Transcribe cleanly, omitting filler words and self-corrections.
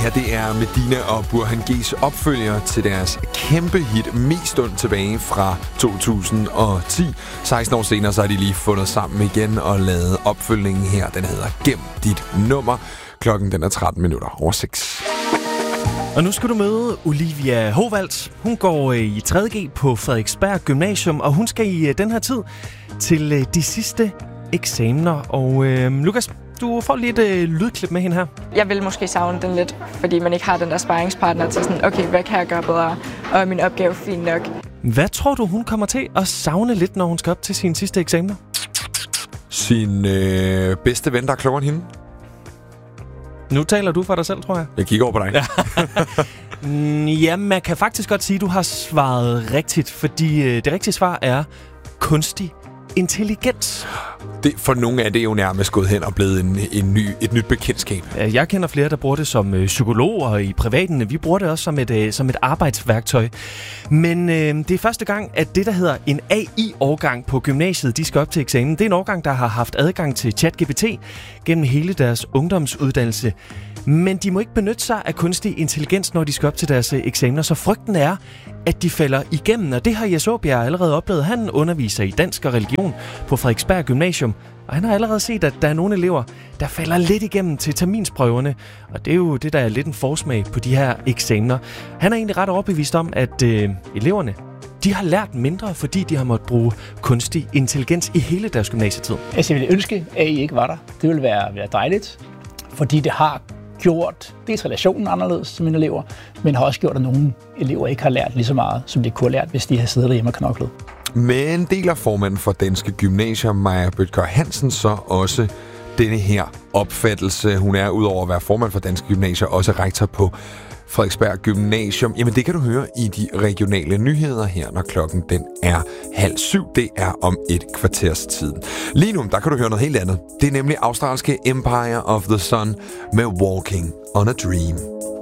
her det er Medina og Burhan G's opfølger til deres kæmpe hit Mest stund tilbage fra 2010. 16 år senere så har de lige fundet sammen igen og lavet opfølgningen her. Den hedder Gem dit nummer. Klokken den er 6:13. Og nu skal du møde Olivia Hovald. Hun går i 3.G på Frederiksberg Gymnasium, og hun skal i den her tid til de sidste eksamener. Og Lukas, du får lidt lydklip med hende her. Jeg vil måske savne den lidt, fordi man ikke har den der sparringspartner til sådan, okay, hvad kan jeg gøre bedre? Og er min opgave fint nok? Hvad tror du, hun kommer til at savne lidt, når hun skal op til sine sidste eksamener? Sin bedste ven, der er klogere end hende. Nu taler du for dig selv, tror jeg. Jeg kigger over på dig. Ja, man kan faktisk godt sige, at du har svaret rigtigt, fordi det rigtige svar er kunstig intelligens. Det, for nogle af det er jo nærmest gået hen og blevet et nyt bekendtskab. Jeg kender flere, der bruger det som psykologer i privaten. Vi bruger det også som et arbejdsværktøj. Men det er første gang, at det, der hedder en AI-årgang på gymnasiet, de skal op til eksamen. Det er en årgang, der har haft adgang til ChatGPT gennem hele deres ungdomsuddannelse. Men de må ikke benytte sig af kunstig intelligens, når de skal op til deres eksamener. Så frygten er, at de falder igennem. Og det har Jes Aabjerg allerede oplevet. Han underviser i dansk og religion på Frederiksberg Gymnasium. Og han har allerede set, at der er nogle elever, der falder lidt igennem til terminsprøverne. Og det er jo det, der er lidt en forsmag på de her eksamener. Han er egentlig ret overbevist om, at eleverne, de har lært mindre, fordi de har måttet bruge kunstig intelligens i hele deres gymnasietid. Altså, jeg ville ønske, at I ikke var der. Det ville være dejligt, fordi det har gjort dels relationen anderledes til mine elever, men har også gjort, at nogle elever ikke har lært lige så meget, som de kunne have lært, hvis de havde siddet derhjemme og knoklet. Men deler formanden for Danske Gymnasier, Maja Bødker Hansen, så også denne her opfattelse. Hun er udover at være formand for Danske Gymnasier også rektor på Frederiksberg Gymnasium. Jamen det kan du høre i de regionale nyheder her, når klokken den er 6:30. Det er om et kvarters tid. Lige nu, der kan du høre noget helt andet. Det er nemlig australske Empire of the Sun med Walking on a Dream.